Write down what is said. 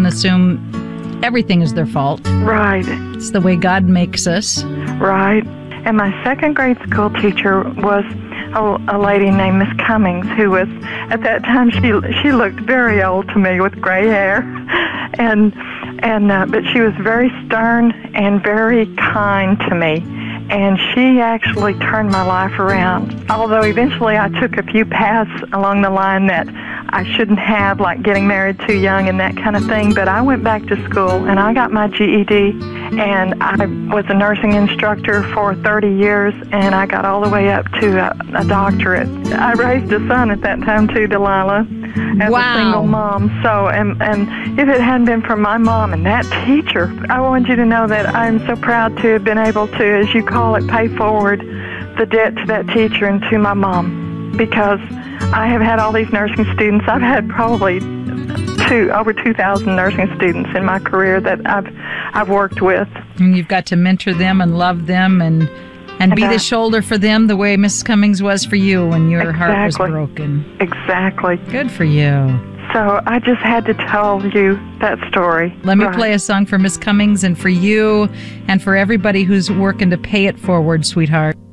assume everything is their fault. Right. It's the way God makes us. Right. And my second grade school teacher was a lady named Miss Cummings, who was, at that time, she looked very old to me with gray hair. But she was very stern and very kind to me. And she actually turned my life around. Although eventually I took a few paths along the line that I shouldn't have, like getting married too young and that kind of thing. But I went back to school and I got my GED, and I was a nursing instructor for 30 years, and I got all the way up to a doctorate. I raised a son at that time too, Delilah, as a single mom. So, and if it hadn't been for my mom and that teacher, I want you to know that I'm so proud to have been able to, as you call it, pay forward the debt to that teacher and to my mom, because I have had all these nursing students. I've had probably over 2,000 nursing students in my career that I've worked with. And you've got to mentor them and love them and be the shoulder for them the way Mrs. Cummings was for you when your heart was broken. Exactly. Good for you. So I just had to tell you that story. Let me play a song for Miss Cummings and for you and for everybody who's working to pay it forward, sweetheart.